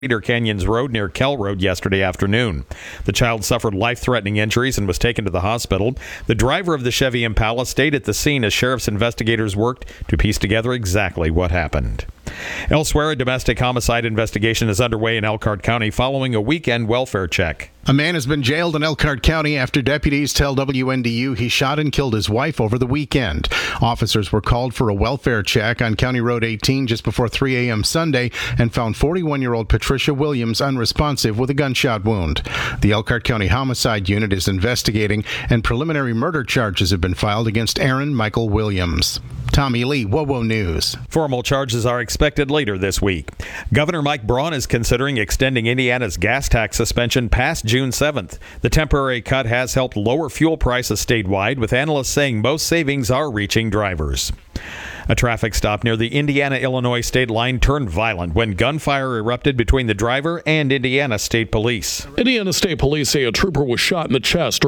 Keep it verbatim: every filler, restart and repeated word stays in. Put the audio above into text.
Cedar Canyons Road near Kell Road yesterday afternoon. The child suffered life-threatening injuries and was taken to the hospital. The driver of the Chevy Impala stayed at the scene as sheriff's investigators worked to piece together exactly what happened. Elsewhere, a domestic homicide investigation is underway in Elkhart County following a weekend welfare check. A man has been jailed in Elkhart County after deputies tell W N D U he shot and killed his wife over the weekend. Officers were called for a welfare check on County Road eighteen just before three a.m. Sunday and found forty-one-year-old Patricia Williams unresponsive with a gunshot wound. The Elkhart County Homicide Unit is investigating, and preliminary murder charges have been filed against Aaron Michael Williams. Tommy Lee, WOWO News. Formal charges are expected later this week. Governor Mike Braun is considering extending Indiana's gas tax suspension past June seventh. The temporary cut has helped lower fuel prices statewide, with analysts saying most savings are reaching drivers. A traffic stop near the Indiana-Illinois state line turned violent when gunfire erupted between the driver and Indiana State Police. Indiana State Police say a trooper was shot in the chest